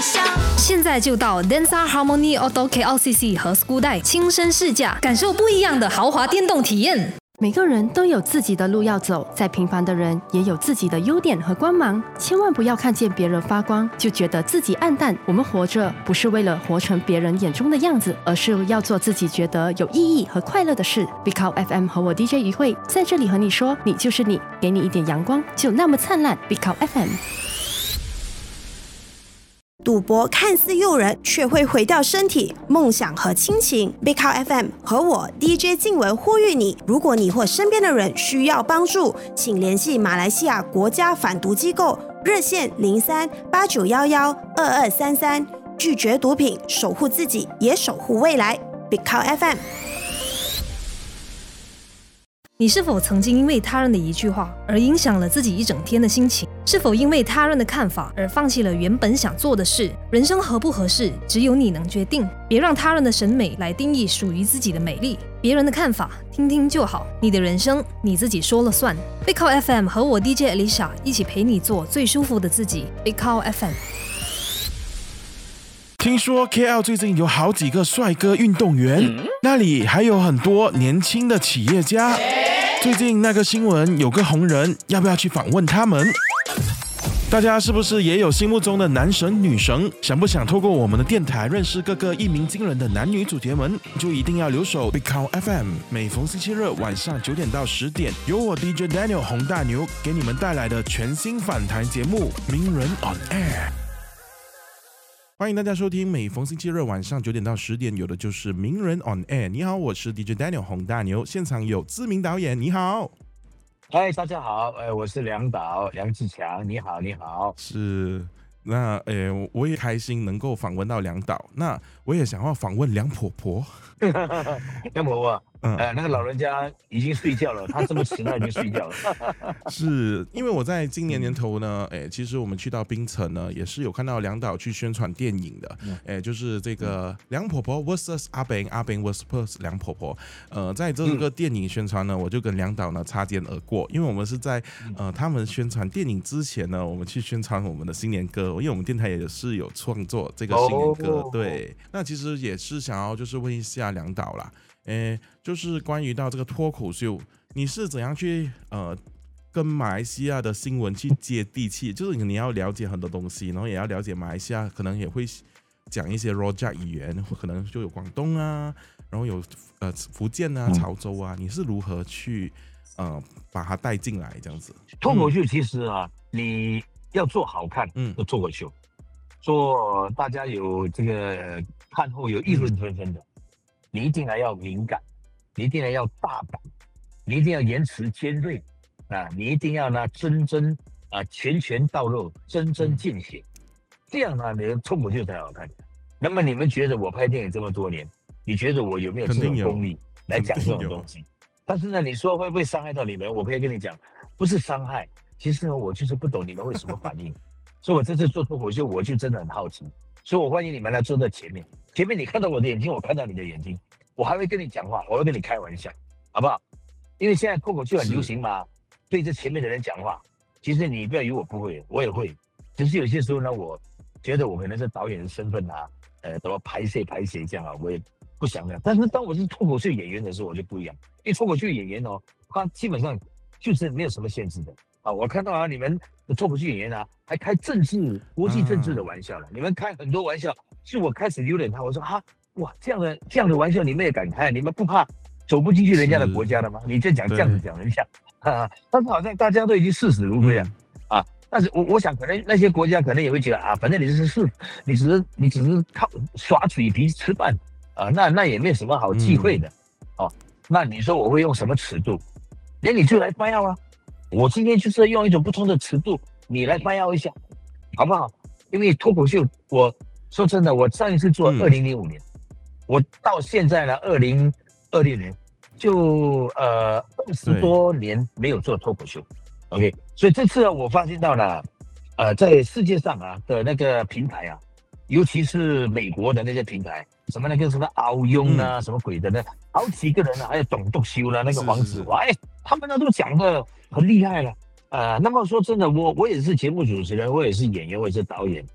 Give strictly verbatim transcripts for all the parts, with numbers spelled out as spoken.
笑。 现在就到 Densar Harmony Auto K L C C 和 Skudai 亲身试驾，感受不一样的豪华电动体验。 每个人都有自己的路要走，再平凡的人也有自己的优点和光芒。千万不要看见别人发光，就觉得自己暗淡。我们活着不是为了活成别人眼中的样子，而是要做自己觉得有意义和快乐的事。Big Cow F M 和我 D J 于慧在这里和你说，你就是你，给你一点阳光，就那么灿烂。Big Cow F M。 赌博看似诱人，却会毁掉身体、梦想和亲情。Big Cow F M 和我 D J 静文呼吁你：如果你或身边的人需要帮助，请联系马来西亚国家反毒机构热线零三八九幺幺二二三三，拒绝毒品，守护自己，也守护未来。Big Cow F M。 你是否曾经因为他人的一句话而影响了自己一整天的心情？是否因为他人的看法而放弃了原本想做的事？人生合不合适，只有你能决定。别让他人的审美来定义属于自己的美丽。别人的看法听听就好，你的人生你自己说了算。Big Cow F M 和我 D J Alicia 一起陪你做最舒服的自己。Big Cow F M。 听说 K L 最近有好几个帅哥运动员，嗯、那里还有很多年轻的企业家。最近那个新闻有个红人，要不要去访问他们？大家是不是也有心目中的男神女神？想不想透过我们的电台认识各个一鸣惊人的男女主角们？就一定要留守 Big Cow F M， 每逢星期日晚上九点到十点，由我 D J Daniel 洪大牛给你们带来的全新访谈节目《名人 on Air》。欢迎大家收听每逢星期日晚上九点到十点有的就是名人 on air。 你好，我是 D J Daniel 洪大牛，现场有知名导演，你好。 嗨，大家好，呃，我是梁导梁志强，你好，你好。 是，那呃，我也开心能够访问到梁导，那我也想要访问梁婆婆。 梁婆婆， 嗯， 呃，那个老人家已经睡觉了，他这么迟他已经睡觉了。 是因为我在今年年头呢，哎，其实我们去到槟城呢，也是有看到梁导去宣传电影的，哎、嗯，就是这个梁婆婆 versus 阿炳，阿炳 versus 梁婆婆。呃，在这个电影宣传呢，我就跟梁导呢擦肩而过，因为我们是在呃他们宣传電影之前呢，我们去宣传我们的新年歌，因为我们电台也是有创作这个新年歌，哦、对。那其实也是想要就是问一下梁导啦。诶，就是关于到这个脱口秀，你是怎样去呃跟马来西亚的新闻去接地气？就是你要了解很多东西，然后也要了解马来西亚，可能也会讲一些 Rojak 语言，可能就有广东啊，然后有呃福建啊、潮州啊，你是如何去呃把它带进来这样子？ 脱口秀其实啊，嗯、你要做好看的脱口秀，做大家有这个看后有议论纷纷的。你一定还要敏感，你一定还要大胆，你一定要言辞尖锐啊！你一定要呢真真啊拳拳到肉，针针见血，这样呢你的脱口秀才好看。那么你们觉得我拍电影这么多年，你觉得我有没有这种功力来讲这种东西？但是呢，你说会不会伤害到你们？我可以跟你讲，不是伤害，其实呢我就是不懂你们会什么反应，所以我这次做脱口秀我就真的很好奇。所以我欢迎你们来坐在前面，前面你看到我的眼睛，我看到你的眼睛，我还会跟你讲话，我会跟你开玩笑，好不好？因为现在脱口秀很流行嘛，对着前面的人讲话，其实你不要以为我不会，我也会，只是有些时候呢，我觉得我可能是导演的身份啊，呃，怎么排谁排谁这样啊，我也不想这样。但是当我是脱口秀演员的时候，我就不一样，因为脱口秀演员哦，他基本上就是没有什么限制的。啊，我看到啊，你们的脱口秀演员啊，还开政治、国际政治的玩笑了。嗯、你们开很多玩笑，是我开始有点怕。我说哈，哇，这样的这样的玩笑你们也敢开？你们不怕走不进去人家的国家了吗？你就讲这样子讲人家，啊，但是好像大家都已经视死如归了、嗯、啊。但是我我想，可能那些国家可能也会觉得啊，反正你是是，你只是你只是靠耍嘴皮吃饭啊，那那也没有什么好忌讳的。嗯、哦，那你说我会用什么尺度？那你就来发耀啊！我今天就是用一种不同的尺度，你来发耀一下，好不好？因为脱口秀，我说真的，我上一次做二零零五年、嗯，我到现在呢，二零二六年，就呃二十多年没有做脱口秀 ，OK。所以这次我发现到了，呃，在世界上啊的那个平台啊，尤其是美国的那些平台，什么那个什么敖雍啊、嗯，什么鬼的呢，好几个人啊，还有董笃修啦，那个黄子华，哎，他们呢都讲的很厉害了。呃，那么说真的，我我也是节目主持人，我也是演员，我也是导演。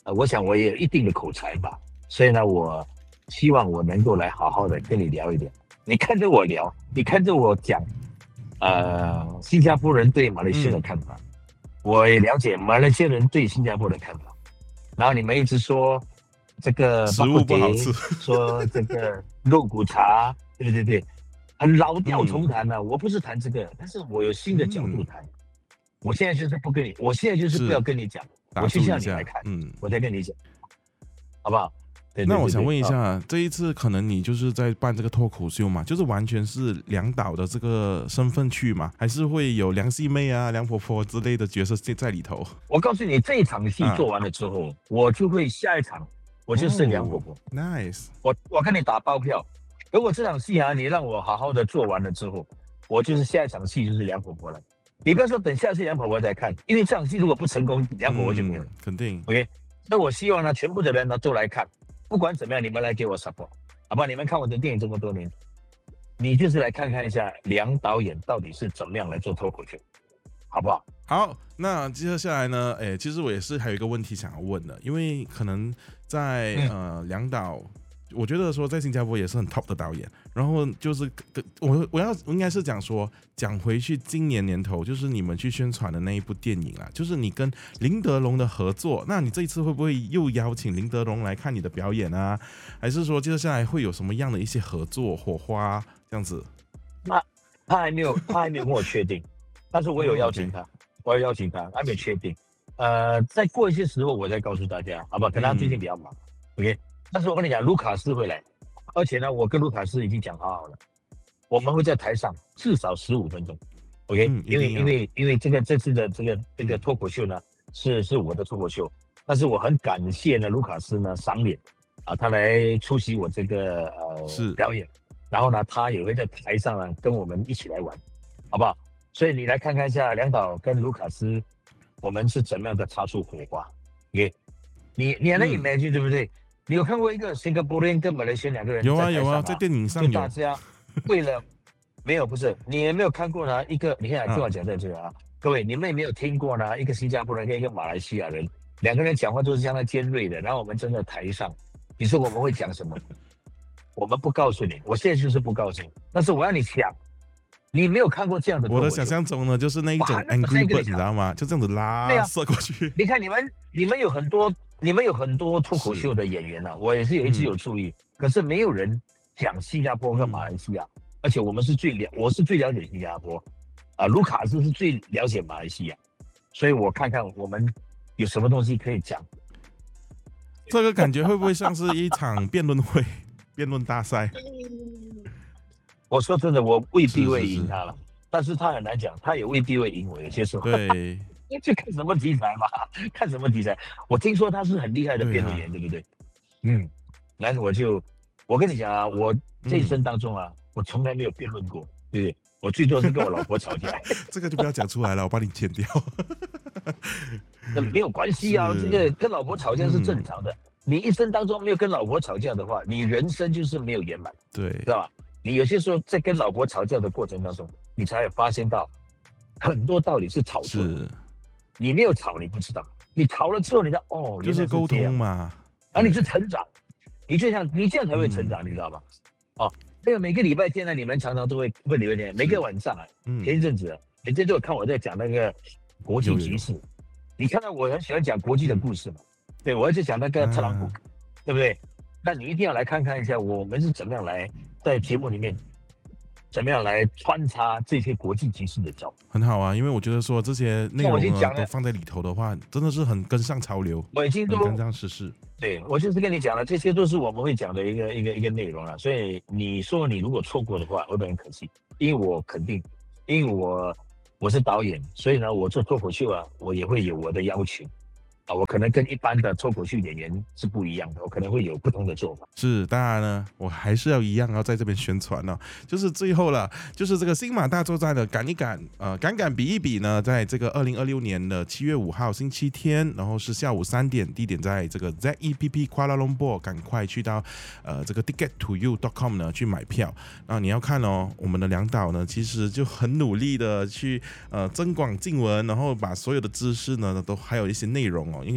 呃，我想我也有一定的口才吧，所以呢，我希望我能够来好好的跟你聊一聊。你看着我聊，你看着我讲，呃，新加坡人对马来西亚的看法，嗯、我也了解马来西亚人对新加坡的看法。然后你们一直说这个食物不好吃， 说这个肉骨茶，对对对，很老调重弹了、啊嗯。我不是谈这个，但是我有新的角度谈。嗯、我现在就是不跟你，我现在就是不要跟你讲，我就像你来看，嗯，我再跟你讲，好不好？对对对对， 那我想问一下、哦，这一次可能你就是在办这个脱口秀嘛，就是完全是梁导的这个身份去嘛，还是会有梁细妹啊、梁婆婆之类的角色在里头？ 我告诉你，这一场戏做完了之后，啊、我就会下一场，我就是梁婆婆。 Oh, nice， 我我跟你打包票，如果这场戏啊，你让我好好的做完了之后，我就是下一场戏就是梁婆婆了。你不要说等下次梁婆婆再看，因为这场戏如果不成功，梁婆婆就没有了、 嗯，肯定。 OK， 那我希望呢，全部的人呢都来看。不管怎么样，你们来给我 support， 好不好？你们看我的电影这么多年，你就是来看看一下梁导演到底是怎么样来做脱口秀，好不好？ 好，那接下来呢？哎，其实我也是还有一个问题想要问的，因为可能在、嗯、呃梁导，我觉得说在新加坡也是很 top 的导演，然后就是我我要我应该是讲说讲回去今年年头，就是你们去宣传的那一部电影啦，就是你跟林德龙的合作，那你这一次会不会又邀请林德龙来看你的表演啊？还是说接下来会有什么样的一些合作火花这样子？ 他他还没有他还没有跟我确定，但是我有邀请他， okay. 我要邀请他，还没有确定。呃，再过一些时候我再告诉大家，好吧？可能他最近比较忙、嗯、，OK。但是我跟你讲，卢卡斯会来，而且呢，我跟卢卡斯已经讲好好了，我们会在台上至少十五分钟 ，OK？、嗯、因为因为因为这个这次的这个这个脱口秀呢，是是我的脱口秀，但是我很感谢呢卢卡斯呢赏脸啊，他来出席我这个呃表演，然后呢，他也会在台上呢跟我们一起来玩，好不好？所以你来看看一下梁导跟卢卡斯，我们是怎么样的擦出火花 ，OK？ 你你还能 imagine、嗯、对不对？你有看过一个新加坡人跟马来西亚两个人在台上吗？ 有啊有啊，在电影上有。 就大家为了没有不是，你也没有看过呢？一个你看听我讲在这啊，各位你们也没有听过呢？一个新加坡人跟一个马来西亚人，两个人讲话都是相当尖锐的，然后我们站在台上，你说我们会讲什么？我们不告诉你，我现在就是不告诉你，但是我要你想，你没有看过这样的。 我的想象中呢，就是那一种 Angry Bird， 你知道吗？就这样子拉射过去。 你看你们你们有很多。你们有很多脱口秀的演员啊，我也是有一直有注意、嗯，可是没有人讲新加坡跟马来西亚，嗯、而且我们是最了，我是最了解新加坡，啊、呃，卢卡斯是最了解马来西亚，所以我看看我们有什么东西可以讲。 这个感觉会不会像是一场辩论会、辩论大赛？ 我说真的，我未必会赢他了，是是是，但是他很难讲，他也未必会赢我，有些时候。 对。 就看什么题材嘛，看什么题材。我听说他是很厉害的辩论员， 对,、啊、对不对？嗯，然后我就，我跟你讲啊，我这一生当中啊，嗯、我从来没有辩论过，对不对？我最多是跟我老婆吵架。 这个就不要讲出来了，我帮你剪掉。 那没有关系啊，这个跟老婆吵架是正常的。嗯、你一生当中没有跟老婆吵架的话，你人生就是没有圆满， 对， 知道吧？你有些时候在跟老婆吵架的过程当中，你才会发现到很多道理是吵错的。你没有吵，你不知道；你吵了之后，你知道哦， 就是沟通嘛。 然后你是成长，你就像你这样才会成长，嗯、你知道吧？哦，那个每个礼拜天呢，你们常常都会不礼拜天，每个晚上啊，嗯、前一阵子，前阵子我看我在讲那个国际局势，你看到我很喜欢讲国际的故事嘛？对，我一直讲那个特朗普，啊、对不对？那你一定要来看看一下，我们是怎么样来在节目里面。怎么样来穿插这些国际局势的角度？ 很好啊，因为我觉得说这些内容呢都放在里头的话，真的是很跟上潮流， 我已经都跟上时事。 对，我就是跟你讲了，这些都是我们会讲的一个一个一个内容了。所以你说你如果错过的话，会不会很可惜？因为我肯定，因为我我是导演，所以呢，我做脱口秀啊，我也会有我的要求。啊，我可能跟一般的脱口秀演员是不一样的，我可能会有不同的做法。 是，当然呢，我还是要一样要在这边宣传呢、哦，就是最后了，就是这个新马大作战的赶一赶，呃，赶赶比一比呢，在这个二零二六年的七月五号星期天，然后是下午三点，地点在这个 Z E P P Kuala Lumpur， 赶快去到呃这个 ticket to you dot com 呢去买票。那你要看哦，我们的梁导呢，其实就很努力的去呃增广见闻，然后把所有的知识呢都还有一些内容哦。因为看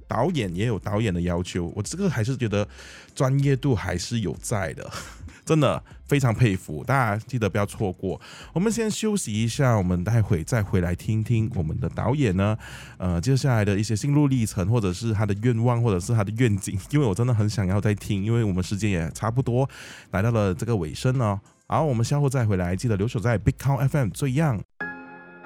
导演也有导演的要求，我这个还是觉得专业度还是有在的，真的非常佩服，大家记得不要错过。我们先休息一下，我们待会再回来听听我们的导演呢，呃，接下来的一些心路历程，或者是他的愿望，或者是他的愿景，因为我真的很想要再听，因为我们时间也差不多来到了这个尾声哦。好，我们稍后再回来，记得留守在 Big Count F M 最样。